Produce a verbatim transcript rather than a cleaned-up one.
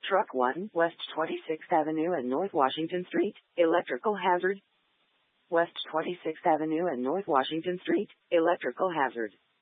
Truck one, West twenty-sixth Avenue and North Washington Street, electrical hazard. West twenty-sixth Avenue and North Washington Street, electrical hazard.